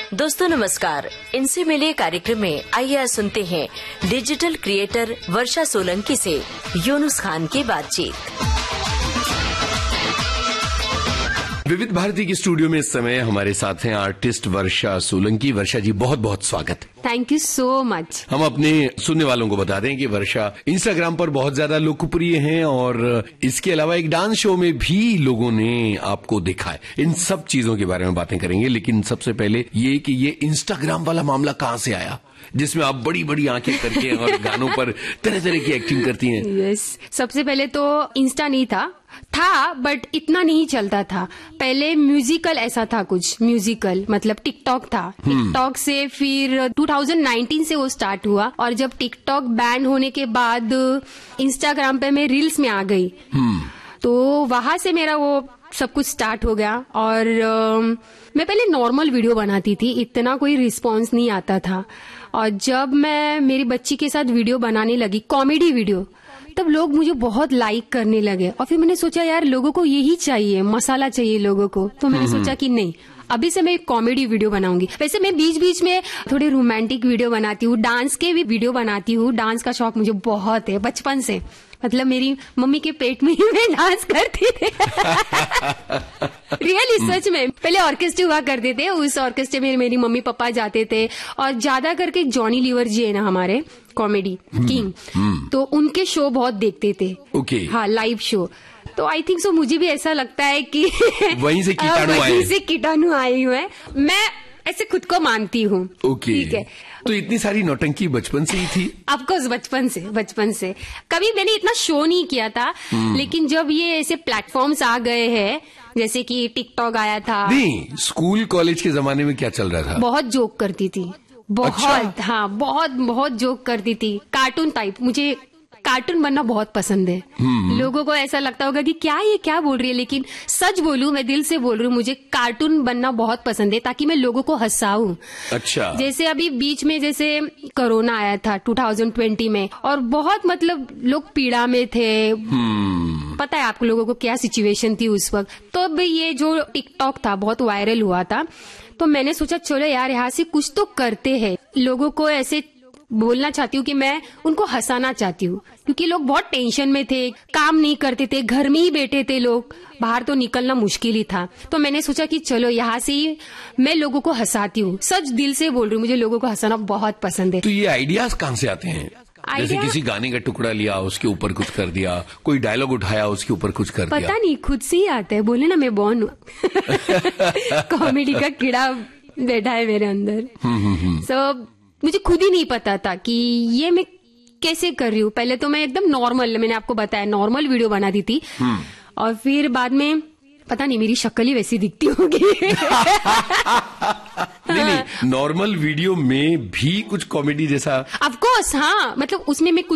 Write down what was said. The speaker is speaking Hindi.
दोस्तों नमस्कार, इनसे मिले कार्यक्रम में आइए सुनते हैं डिजिटल क्रिएटर वर्षा सोलंकी से यूनुस खान की बातचीत। विविध भारती की स्टूडियो में इस समय हमारे साथ हैं आर्टिस्ट वर्षा सोलंकी। वर्षा जी, बहुत बहुत स्वागत। Thank you so much. हम अपने सुनने वालों को बता दें कि वर्षा इंस्टाग्राम पर बहुत ज्यादा लोकप्रिय हैं और इसके अलावा एक डांस शो में भी लोगों ने आपको देखा है। इन सब चीजों के बारे में बातें करेंगे, लेकिन सबसे पहले ये कि ये इंस्टाग्राम वाला मामला कहाँ से आया जिसमें आप बड़ी बड़ी आंखें करके और गानों पर तरह तरह की एक्टिंग करती हैं? यस, सबसे पहले तो इंस्टा नहीं था बट इतना नहीं चलता था। पहले म्यूजिकल ऐसा था, कुछ म्यूजिकल मतलब टिकटॉक था। टिकटॉक से फिर 2019 से वो स्टार्ट हुआ और जब टिकटॉक बैन होने के बाद इंस्टाग्राम पे मैं रील्स में आ गई तो वहां से मेरा वो सब कुछ स्टार्ट हो गया। और मैं पहले नॉर्मल वीडियो बनाती थी, इतना कोई रिस्पॉन्स नहीं आता था। और जब मैं मेरी बच्ची के साथ वीडियो बनाने लगी, कॉमेडी वीडियो, तब लोग मुझे बहुत लाइक करने लगे। और फिर मैंने सोचा यार लोगों को यही चाहिए, मसाला चाहिए लोगों को। तो मैंने सोचा कि नहीं, अभी से मैं एक कॉमेडी वीडियो बनाऊंगी। वैसे मैं बीच बीच में थोड़ी रोमांटिक वीडियो बनाती हूँ, डांस के भी वीडियो बनाती हूँ। डांस का शौक मुझे बहुत है बचपन से, मतलब मेरी मम्मी के पेट में ही मैं डांस करती थी। रियली, सच में। पहले ऑर्केस्ट्रा हुआ करते थे, उस ऑर्केस्ट्रे में मेरी मम्मी पापा जाते थे और ज्यादा करके जॉनी लीवर जी है ना हमारे कॉमेडी किंग, तो उनके शो बहुत देखते थे। हाँ, लाइव शो। तो आई थिंक सो मुझे भी ऐसा लगता है कि वहीं से कीटाणु आई हुए। मैं ऐसे खुद को मानती हूँ। ठीक है। तो इतनी सारी नौटंकी बचपन से ही थी? ऑफकोर्स बचपन से कभी मैंने इतना शो नहीं किया था। लेकिन जब ये ऐसे प्लेटफॉर्म्स आ गए हैं, जैसे कि टिकटॉक आया था। नहीं, स्कूल कॉलेज के जमाने में क्या चल रहा था? बहुत जोक करती थी, बहुत। अच्छा? हाँ, बहुत जोक करती थी। कार्टून टाइप, मुझे कार्टून बनना बहुत पसंद है। लोगों को ऐसा लगता होगा कि क्या बोल रही है, लेकिन सच बोलूं, मैं दिल से बोल रही हूँ, मुझे कार्टून बनना बहुत पसंद है ताकि मैं लोगों को हंसाऊं। अच्छा। जैसे अभी बीच में जैसे कोरोना आया था 2020 में, और बहुत मतलब लोग पीड़ा में थे। पता है आप लोगों को क्या सिचुएशन थी उस वक्त। तो अब ये जो टिकटॉक था बहुत वायरल हुआ था, तो मैंने सोचा चलो यार यहाँ से कुछ तो करते हैं। लोगों को ऐसे बोलना चाहती हूँ कि मैं उनको हंसाना चाहती हूँ, क्योंकि लोग बहुत टेंशन में थे, काम नहीं करते थे, घर में ही बैठे थे लोग, बाहर तो निकलना मुश्किल ही था। तो मैंने सोचा कि चलो यहाँ से ही मैं लोगों को हंसाती हूँ। सच दिल से बोल रही हूँ, मुझे लोगों को हंसाना बहुत पसंद है। तो ये आइडियाज कहाँ से आते हैं? जैसे किसी गाने का टुकड़ा लिया, उसके ऊपर कुछ कर दिया, कोई डायलॉग उठाया, उसके ऊपर कुछ कर दिया। पता नहीं, खुद से ही आता है। बोले ना, मैं बॉर्न हूँ। कॉमेडी का कीड़ा बैठा है मेरे अंदर। सो मुझे खुद ही नहीं पता था कि ये मैं कैसे कर रही हूँ। पहले तो मैं एकदम नॉर्मल, मैंने आपको बताया, नॉर्मल वीडियो बनाती थी। और फिर बाद में पता नहीं मेरी शक्ल ही वैसी दिखती होगी। नहीं, नॉर्मल वीडियो में भी कुछ कॉमेडी जैसा? ऑफ कोर्स, हाँ, मतलब उसमें मैं